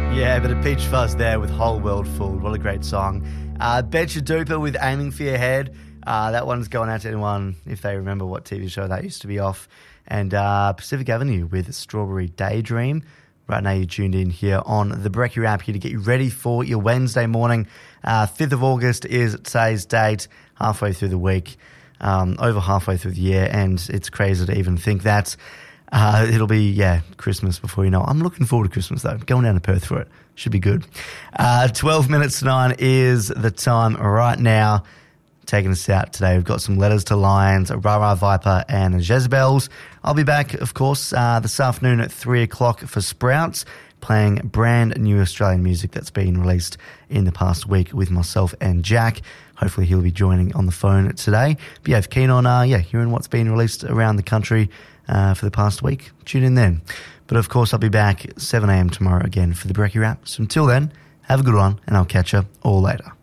Yeah, but a Peach Fuzz there with Whole World Fooled. What a great song. Betcha Duper with Aiming for Your Head. That one's going out to anyone if they remember what TV show that used to be off. And Pacific Avenue with Strawberry Daydream. Right now you're tuned in here on the Brekkie Wrap here to get you ready for your Wednesday morning. 5th of August is today's date, halfway through the week, over halfway through the year, and it's crazy to even think that. It'll be, Christmas before you know it. I'm looking forward to Christmas, though. Going down to Perth for it. Should be good. 12 minutes to 9 is the time right now. Taking us out today, we've got some Letters to Lions, Rara Viper and Jezebels. I'll be back, of course, this afternoon at 3 o'clock for Sprouts, playing brand new Australian music that's been released in the past week with myself and Jack. Hopefully he'll be joining on the phone today. But if keen on hearing what's been released around the country for the past week, tune in then. But of course, I'll be back at 7 a.m. tomorrow again for the Brekkie Wrap. So until then, have a good one, and I'll catch you all later.